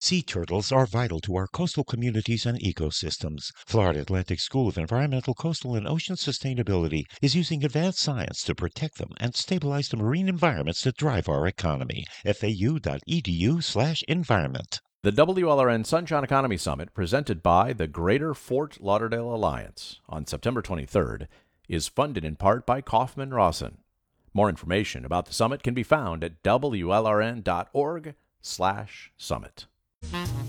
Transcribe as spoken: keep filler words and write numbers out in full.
Sea turtles are vital to our coastal communities and ecosystems. Florida Atlantic School of Environmental, Coastal, and Ocean Sustainability is using advanced science to protect them and stabilize the marine environments that drive our economy. F A U dot E D U slash environment. The W L R N Sunshine Economy Summit, presented by the Greater Fort Lauderdale Alliance on September twenty-third, is funded in part by Kaufman Rawson. More information about the summit can be found at W L R N dot org slash summit.